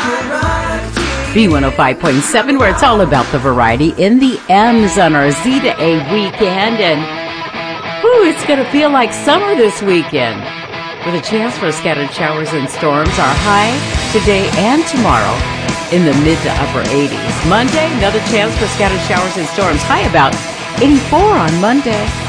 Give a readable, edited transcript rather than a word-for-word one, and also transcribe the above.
B105.7, where it's all about the variety in the M's on our Z to A weekend. And, it's going to feel like summer this weekend with a chance for scattered showers and storms. Our high today and tomorrow in the mid to upper 80s. Monday, another chance for scattered showers and storms. High about 84 on Monday.